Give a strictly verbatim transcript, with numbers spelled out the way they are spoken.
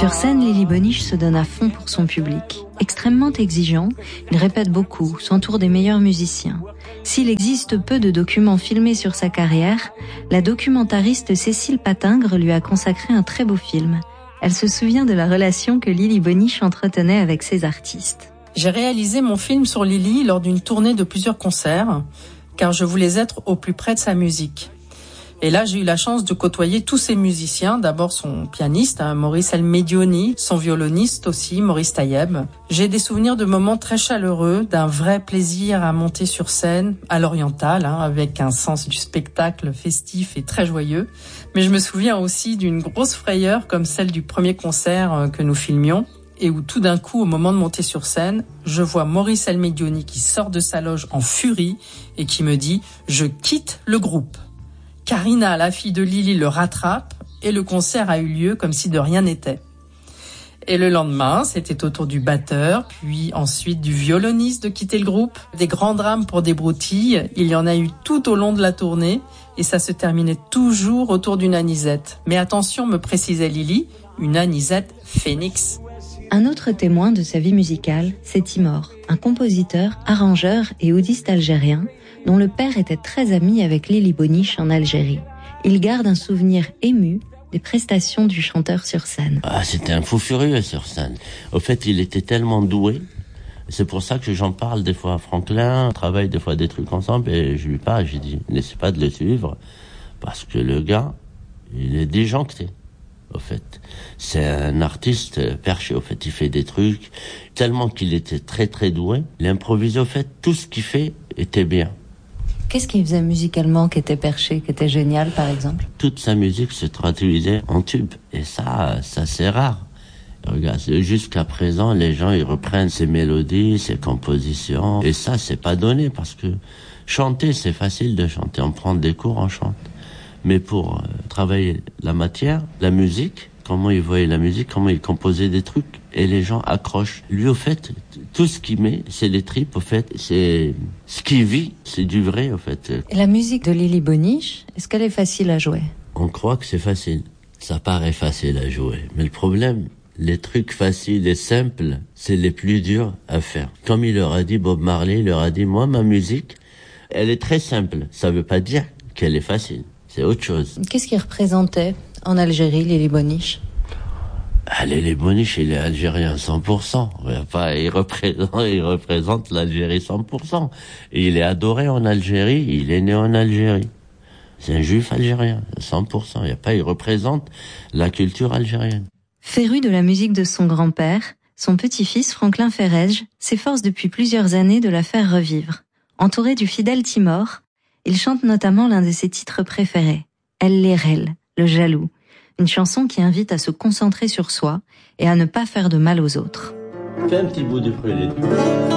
Sur scène, Lily Boniche se donne à fond pour son public. Extrêmement exigeant, il répète beaucoup, s'entoure des meilleurs musiciens. S'il existe peu de documents filmés sur sa carrière, la documentariste Cécile Patingre lui a consacré un très beau film. Elle se souvient de la relation que Lily Boniche entretenait avec ses artistes. J'ai réalisé mon film sur Lily lors d'une tournée de plusieurs concerts, car je voulais être au plus près de sa musique. Et là, j'ai eu la chance de côtoyer tous ces musiciens. D'abord son pianiste, hein, Maurice El-Medioni, son violoniste aussi, Maurice Taïeb. J'ai des souvenirs de moments très chaleureux, d'un vrai plaisir à monter sur scène, à l'oriental, hein, avec un sens du spectacle festif et très joyeux. Mais je me souviens aussi d'une grosse frayeur comme celle du premier concert que nous filmions, et où tout d'un coup, au moment de monter sur scène, je vois Maurice El-Medioni qui sort de sa loge en furie et qui me dit « Je quitte le groupe ». Karina, la fille de Lily, le rattrape et le concert a eu lieu comme si de rien n'était. Et le lendemain, c'était au tour du batteur, puis ensuite du violoniste de quitter le groupe. Des grands drames pour des broutilles, il y en a eu tout au long de la tournée et ça se terminait toujours autour d'une anisette. Mais attention, me précisait Lily, une anisette Phoenix. Un autre témoin de sa vie musicale, c'est Timor, un compositeur, arrangeur et oudiste algérien dont le père était très ami avec Lily Boniche en Algérie. Il garde un souvenir ému des prestations du chanteur sur scène. Ah, c'était un fou furieux sur scène. Au fait, il était tellement doué. C'est pour ça que j'en parle des fois à Franklin. On travaille des fois des trucs ensemble et je lui parle, je lui dis, n'essaie pas de le suivre parce que le gars, il est déjancté. Au fait, c'est un artiste perché. Au fait, il fait des trucs tellement qu'il était très très doué. Il improvisait. Au fait, tout ce qu'il fait était bien. Qu'est-ce qu'il faisait musicalement qui était perché, qui était génial, par exemple? Toute sa musique se traduisait en tube. Et ça, ça c'est rare. Regarde, jusqu'à présent, les gens, ils reprennent ses mélodies, ses compositions. Et ça, c'est pas donné parce que chanter, c'est facile de chanter. On prend des cours, on chante. Mais pour euh, travailler la matière, la musique, comment il voyait la musique, comment il composait des trucs, et les gens accrochent. Lui, au fait, tout ce qu'il met, c'est les tripes, au fait, c'est ce qu'il vit, c'est du vrai, au fait. Et la musique de Lily Boniche, est-ce qu'elle est facile à jouer? On croit que c'est facile. Ça paraît facile à jouer. Mais le problème, les trucs faciles et simples, c'est les plus durs à faire. Comme il leur a dit, Bob Marley, il leur a dit, moi, ma musique, elle est très simple. Ça veut pas dire qu'elle est facile. C'est autre chose. Qu'est-ce qu'il représentait en Algérie, Lily Boniche? Ah, Lily Boniche, il est algérien cent pour cent. Pas, il représente, il représente l'Algérie cent pour cent. Et il est adoré en Algérie, il est né en Algérie. C'est un juif algérien, cent pour cent. Il y a pas, il représente la culture algérienne. Féru de la musique de son grand-père, son petit-fils Franklin Ferrej s'efforce depuis plusieurs années de la faire revivre. Entouré du fidèle Timor, il chante notamment l'un de ses titres préférés, El Lerel, le jaloux, une chanson qui invite à se concentrer sur soi et à ne pas faire de mal aux autres. Fais un petit bout de prélude.